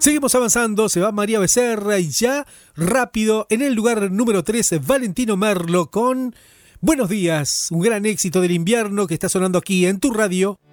Seguimos avanzando, se va María Becerra y ya rápido en el lugar número 13 Valentino Merlo con Buenos días, un gran éxito del invierno que está sonando aquí en tu radio.